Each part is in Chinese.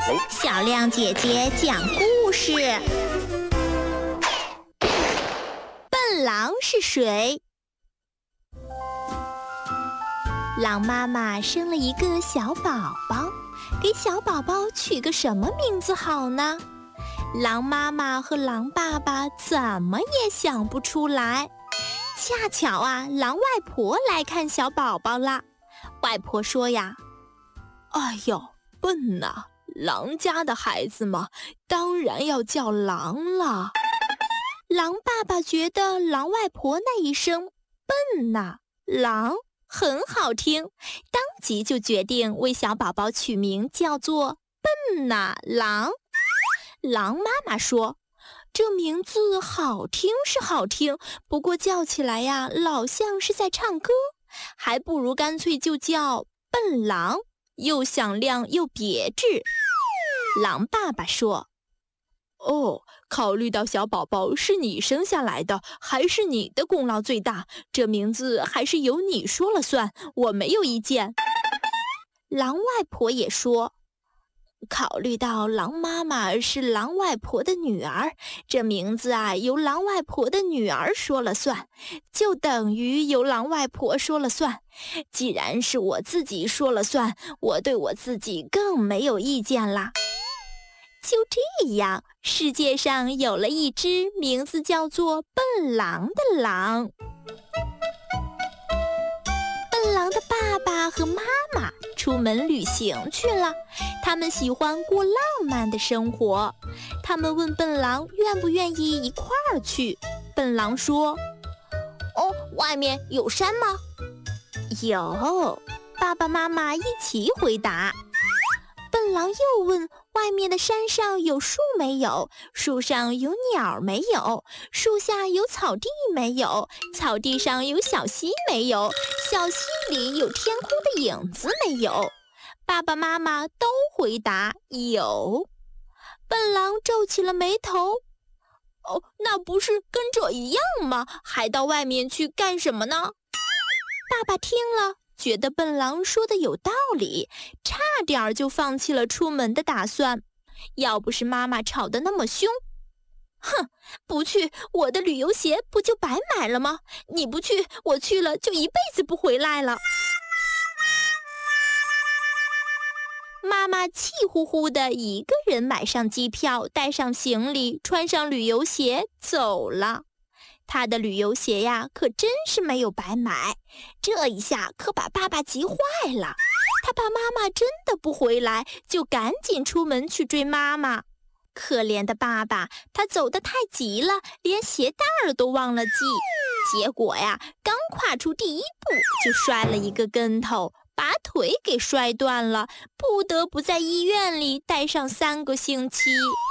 小亮姐姐讲故事。笨狼是谁？狼妈妈生了一个小宝宝，给小宝宝取个什么名字好呢？狼妈妈和狼爸爸怎么也想不出来。恰巧啊，狼外婆来看小宝宝了。外婆说呀：“ 哎呦，笨呐！狼家的孩子嘛，当然要叫狼了。” 狼爸爸觉得狼外婆那一声“笨呐，狼”很好听，当即就决定为小宝宝取名叫做“笨呐，狼”。狼妈妈说：“这名字好听是好听，不过叫起来呀，老像是在唱歌，还不如干脆就叫笨狼，又响亮又别致。”狼爸爸说：“ 哦，考虑到小宝宝是你生下来的，还是你的功劳最大，这名字还是由你说了算，我没有意见。” 狼外婆也说：“考虑到狼妈妈是狼外婆的女儿，这名字啊由狼外婆的女儿说了算，就等于由狼外婆说了算。既然是我自己说了算，我对我自己更没有意见啦。”就这样，世界上有了一只名字叫做笨狼的狼。笨狼的爸爸和妈妈出门旅行去了，他们喜欢过浪漫的生活。他们问笨狼愿不愿意一块儿去。笨狼说：“哦，外面有山吗？”“有。”爸爸妈妈一起回答。笨狼又问：“外面的山上有树没有？树上有鸟没有？树下有草地没有？草地上有小溪没有？小溪里有天空的影子没有？”爸爸妈妈都回答有。笨狼皱起了眉头：“哦，那不是跟这一样吗？还到外面去干什么呢？”爸爸听了，觉得笨狼说的有道理，差点就放弃了出门的打算。要不是妈妈吵得那么凶，哼，不去，我的旅游鞋不就白买了吗？你不去，我去了就一辈子不回来了。妈妈气呼呼地一个人买上机票，带上行李，穿上旅游鞋走了。他的旅游鞋呀，可真是没有白买，这一下可把爸爸急坏了。他怕妈妈真的不回来，就赶紧出门去追妈妈。可怜的爸爸，他走得太急了，连鞋带儿都忘了系。结果呀，刚跨出第一步，就摔了一个跟头，把腿给摔断了，不得不在医院里待上3个星期。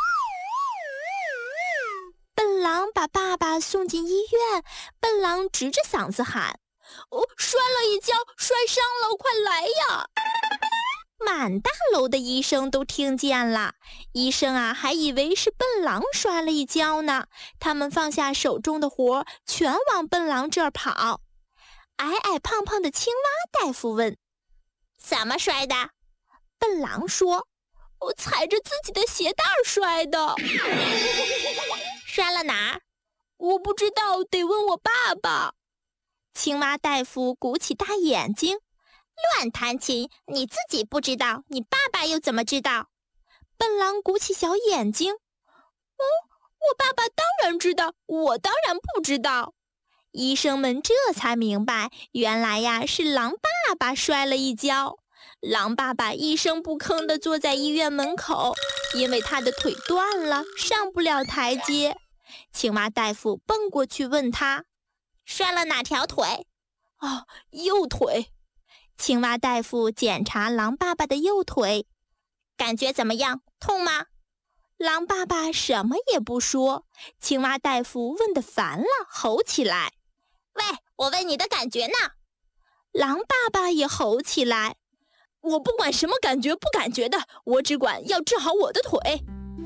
笨狼把爸爸送进医院，笨狼直着嗓子喊：“哦，摔了一跤，摔伤了，快来呀！”满大楼的医生都听见了，医生啊还以为是笨狼摔了一跤呢，他们放下手中的活，全往笨狼这儿跑。矮矮胖胖的青蛙大夫问：“怎么摔的？”笨狼说：“我踩着自己的鞋带摔的。”“摔了哪儿？”“我不知道，得问我爸爸。”青蛙大夫鼓起大眼睛：“乱弹琴，你自己不知道，你爸爸又怎么知道？”笨狼鼓起小眼睛：“哦，我爸爸当然知道，我当然不知道。”医生们这才明白，原来呀是狼爸爸摔了一跤。狼爸爸一声不吭地坐在医院门口，因为他的腿断了，上不了台阶。青蛙大夫蹦过去问他：“摔了哪条腿？”“哦，右腿。”青蛙大夫检查狼爸爸的右腿：“感觉怎么样？痛吗？”狼爸爸什么也不说。青蛙大夫问得烦了，吼起来：“喂，我问你的感觉呢？”狼爸爸也吼起来：“我不管什么感觉不感觉的，我只管要治好我的腿。”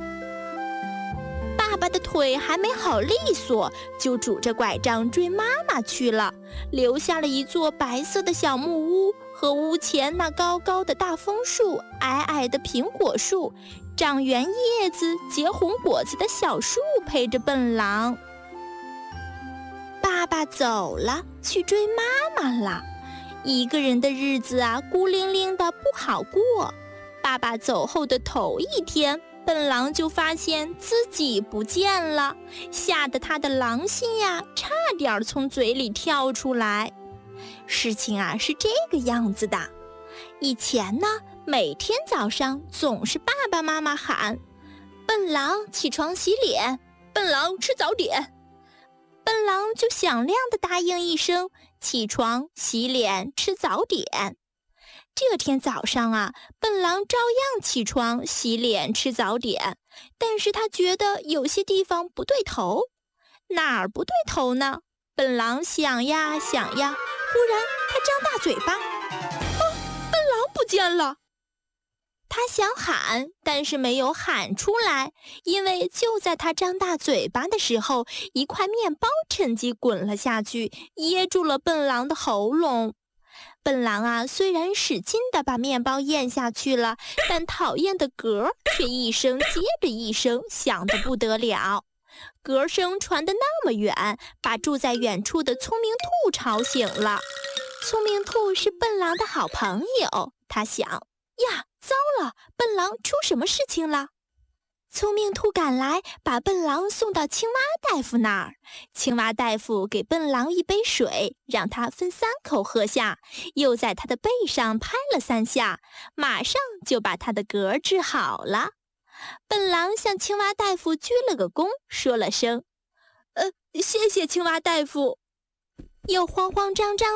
爸爸的腿还没好利索，就拄着拐杖追妈妈去了，留下了一座白色的小木屋和屋前那高高的大枫树、矮矮的苹果树、长圆叶子、结红果子的小树陪着笨狼。爸爸走了，去追妈妈了。一个人的日子啊，孤零零的不好过。爸爸走后的头一天，笨狼就发现自己不见了，吓得他的狼心呀，差点从嘴里跳出来。事情啊是这个样子的，以前呢，每天早上总是爸爸妈妈喊：“笨狼起床洗脸，笨狼吃早点。”笨狼就响亮地答应一声，起床洗脸吃早点。这天早上啊，笨狼照样起床洗脸吃早点，但是他觉得有些地方不对头。哪儿不对头呢？笨狼想呀想呀，忽然他张大嘴巴，笨狼不见了。他想喊，但是没有喊出来，因为就在他张大嘴巴的时候，一块面包趁机滚了下去，噎住了笨狼的喉咙。笨狼啊，虽然使劲地把面包咽下去了，但讨厌的嗝却一声接着一声响得不得了。嗝声传得那么远，把住在远处的聪明兔吵醒了。聪明兔是笨狼的好朋友，他想，呀，糟了，笨狼出什么事情了？聪明兔赶来，把笨狼送到青蛙大夫那儿。青蛙大夫给笨狼一杯水，让他分3口喝下，又在他的背上拍了3下，马上就把他的嗝治好了。笨狼向青蛙大夫鞠了个躬，说了声：“谢谢青蛙大夫。”又慌慌张张